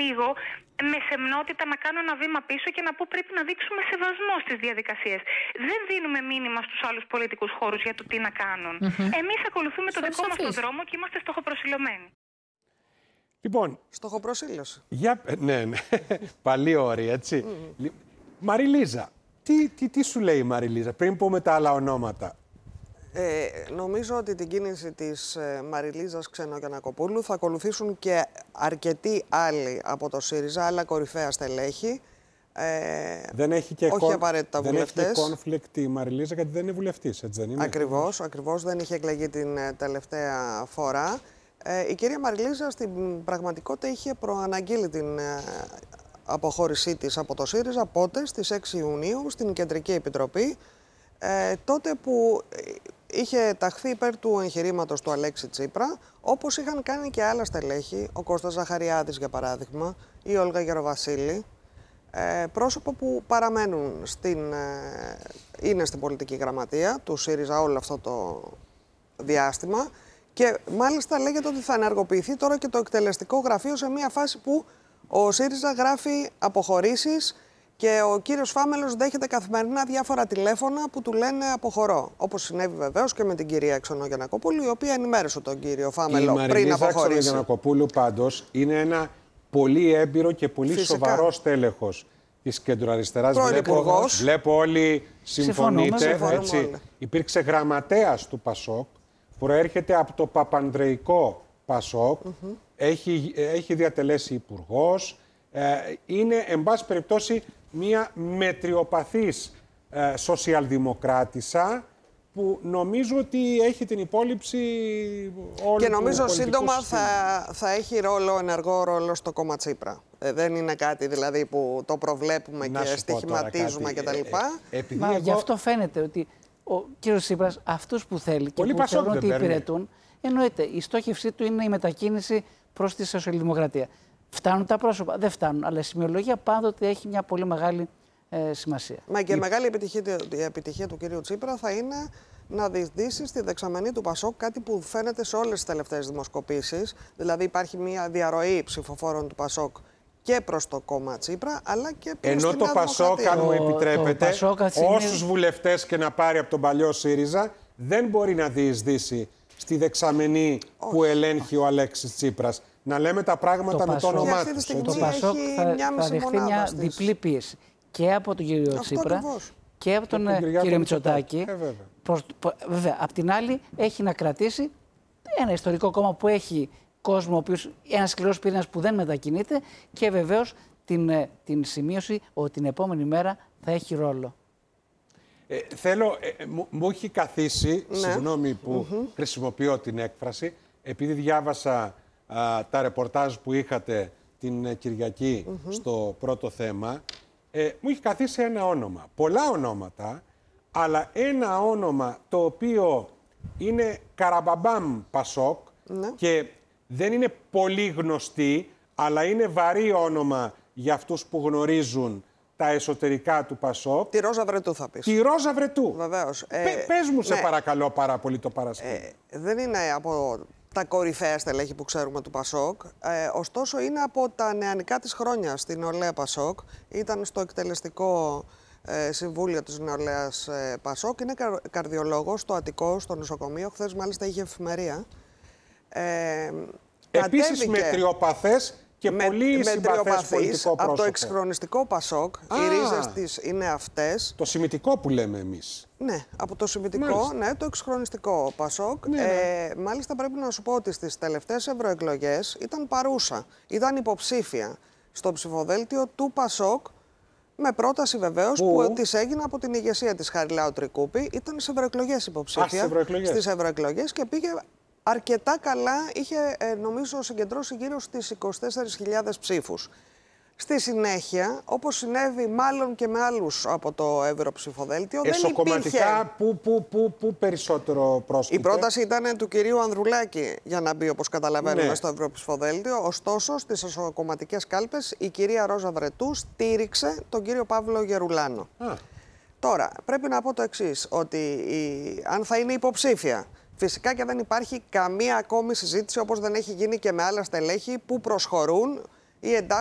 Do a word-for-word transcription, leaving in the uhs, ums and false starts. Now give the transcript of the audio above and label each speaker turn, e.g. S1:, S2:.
S1: λίγο με σεμνότητα να κάνω ένα βήμα πίσω και να πω πρέπει να δείξουμε σεβασμό στις διαδικασίες. Δεν δίνουμε μήνυμα στους άλλους πολιτικούς χώρους για το τι να κάνουν. Mm-hmm. Εμείς ακολουθούμε το δικό μας το δρόμο και είμαστε στοχοπροσιλωμένοι.
S2: Λοιπόν,
S3: στοχοπροσήλωση.
S2: Για... Ναι, ναι. Παλί όρη, έτσι. Mm. Μαριλίζα, τι, τι, τι σου λέει η Μαριλίζα, πριν πούμε τα άλλα ονόματα.
S3: Ε, νομίζω ότι την κίνηση της ε, Μαριλίζας Ξενογιαννακοπούλου θα ακολουθήσουν και αρκετοί άλλοι από το ΣΥΡΙΖΑ, άλλα κορυφαία στελέχη. Ε,
S2: δεν έχει και
S3: όχι
S2: κον...
S3: απαραίτητα
S2: δεν
S3: βουλευτές.
S2: Δεν έχει κόνφλικτ η Μαριλίζα γιατί δεν είναι βουλευτής, έτσι δεν είναι?
S3: Ακριβώς, ακριβώς. Δεν είχε εκλεγεί την ε, τελευταία φορά. Ε, η κυρία Μαριλίζα στην πραγματικότητα είχε προαναγγείλει την ε, αποχώρησή της από το ΣΥΡΙΖΑ πότε, στις έξι Ιουνίου, στην Κεντρική Επιτροπή, ε, τότε που είχε ταχθεί υπέρ του εγχειρήματος του Αλέξη Τσίπρα, όπως είχαν κάνει και άλλα στελέχη, ο Κώστας Ζαχαριάδης για παράδειγμα, η Όλγα Γεροβασίλη, ε, πρόσωπα που παραμένουν στην, ε, είναι στην πολιτική γραμματεία του ΣΥΡΙΖΑ όλο αυτό το διάστημα. Και μάλιστα λέγεται ότι θα ενεργοποιηθεί τώρα και το εκτελεστικό γραφείο σε μια φάση που ο ΣΥΡΙΖΑ γράφει αποχωρήσεις και ο κύριος Φάμελος δέχεται καθημερινά διάφορα τηλέφωνα που του λένε αποχωρώ. Όπως συνέβη βεβαίως και με την κυρία Ξενογιαννακοπούλου, η οποία ενημέρωσε τον κύριο Φάμελο πριν αποχωρήσει. Η Μαριλίζα
S2: Ξενογιαννακοπούλου πάντως είναι ένα πολύ έμπειρο και πολύ
S3: Φυσικά
S2: σοβαρό στέλεχος της κεντροαριστεράς. Βλέπω, βλέπω όλοι συμφωνείτε.
S3: Συμφωνούμε,
S2: έτσι.
S3: όλοι.
S2: Υπήρξε γραμματέας του ΠΑΣΟΚ. Προέρχεται από το παπανδρεϊκό Πασόκ, mm-hmm. έχει, έχει διατελέσει υπουργός, ε, είναι, εν πάση περιπτώσει, μια μετριοπαθής ε, σοσιαλδημοκράτισσα που νομίζω ότι έχει την υπόλοιψη όλου.
S3: Και νομίζω
S2: του
S3: σύντομα θα, θα έχει ρόλο, ενεργό ρόλο στο κόμμα Τσίπρα. Ε, δεν είναι κάτι δηλαδή που το προβλέπουμε να και στοιχηματίζουμε κτλ.
S2: Ε, ε,
S4: Μα εγώ... γι' αυτό φαίνεται ότι ο κύριος Τσίπρας, αυτούς που θέλει και που θεωρούν ότι υπηρετούν, εννοείται, η στόχευσή του είναι η μετακίνηση προς τη σοσιαλδημοκρατία. Φτάνουν τα πρόσωπα, δεν φτάνουν, αλλά η σημειολογία πάντοτε έχει μια πολύ μεγάλη ε, σημασία.
S3: Μα και η μεγάλη επιτυχία, η επιτυχία του κυρίου Τσίπρα θα είναι να διεισδύσει στη δεξαμενή του ΠΑΣΟΚ, κάτι που φαίνεται σε όλες τις τελευταίες δημοσκοπήσεις. Δηλαδή υπάρχει μια διαρροή ψηφοφόρων του ΠΑΣΟΚ και προς το κόμμα Τσίπρα, αλλά και προς
S2: Ενώ
S3: την
S2: το ΠΑΣΟΚ, αν μου επιτρέπετε, όσους βουλευτές και να πάρει από τον παλιό ΣΥΡΙΖΑ, δεν μπορεί να διεισδύσει στη δεξαμενή Όχι. που ελέγχει ο Αλέξης Τσίπρας. Να λέμε τα πράγματα το με το όνομά τους.
S4: Το ΠΑΣΟΚ θα, θα δεχθεί μια στις... διπλή πίεση και από τον κύριο Αυτό Τσίπρα ακριβώς. και από τον, τον κύριο Μητσοτάκη. Ε, βέβαια. Προς, βέβαια, απ' την άλλη έχει να κρατήσει ένα ιστορικό κόμμα που έχει κόσμο, ο οποίος, ένας σκληρός πυρήνας που δεν μετακινείται και βεβαίως την, την σημείωση ότι την επόμενη μέρα θα έχει ρόλο.
S2: Ε, θέλω, ε, μου, μου έχει καθίσει,
S3: ναι.
S2: συγγνώμη που mm-hmm. χρησιμοποιώ την έκφραση, επειδή διάβασα α, τα ρεπορτάζ που είχατε την Κυριακή mm-hmm. στο πρώτο θέμα, ε, μου έχει καθίσει ένα όνομα. Πολλά ονόματα, αλλά ένα όνομα το οποίο είναι καραμπαμπάμ Πασόκ ναι. και δεν είναι πολύ γνωστή, αλλά είναι βαρύ όνομα για αυτούς που γνωρίζουν τα εσωτερικά του Πασόκ.
S3: Τη Ρόζα Βρετού θα πεις.
S2: Τη Ρόζα Βρετού.
S3: Βεβαίως.
S2: Ε, Πες μου σε ναι. παρακαλώ πάρα πολύ το παρασκήνιο.
S3: Ε, δεν είναι από τα κορυφαία στελέχη που ξέρουμε του Πασόκ. Ε, ωστόσο είναι από τα νεανικά της χρόνια στην νεολαία Πασόκ. Ήταν στο εκτελεστικό ε, συμβούλιο της νεολαίας ε, Πασόκ. Είναι καρ, καρδιολόγος στο Αττικό, στο νοσοκομείο. Χθες μάλιστα είχε εφημερία. Ε,
S2: Επίσης μετριοπαθές και
S3: με,
S2: πολύ συμπαθές πολιτικό πρόσωπο.
S3: Από το εξχρονιστικό Πασόκ, Α, οι ρίζες της είναι αυτές.
S2: Το σημιτικό που λέμε εμείς.
S3: Ναι, από το σημιτικό, ναι, το εξχρονιστικό Πασόκ. Ναι, ναι. Ε, μάλιστα πρέπει να σου πω ότι στις τελευταίες ευρωεκλογές ήταν παρούσα. Ήταν υποψήφια στο ψηφοδέλτιο του Πασόκ, με πρόταση βεβαίως που, που της έγινε από την ηγεσία της Χαριλάου Τρικούπη. Ήταν σε ευρωεκλογές υποψήφια. Στις ευρωεκλογές και πήγε αρκετά καλά, είχε ε, νομίζω συγκεντρώσει γύρω στις είκοσι τέσσερις χιλιάδες ψήφους. Στη συνέχεια, όπως συνέβη μάλλον και με άλλους από το ευρωψηφοδέλτιο, δεν υπήρχε...
S2: Πού, πού, πού, πού περισσότερο πρόσκειται?
S3: Η πρόταση ήταν του κυρίου Ανδρουλάκη για να μπει, όπως καταλαβαίνουμε, ναι. στο ευρωψηφοδέλτιο. Ωστόσο, στις εσωκομματικές κάλπες, η κυρία Ρόζα Βρετού στήριξε τον κύριο Παύλο Γερουλάνο. Α. Τώρα, πρέπει να πω το εξής, ότι η... αν θα είναι υποψήφια, φυσικά και δεν υπάρχει καμία ακόμη συζήτηση, όπως δεν έχει γίνει και με άλλα στελέχη που προσχωρούν ή εντάσσονται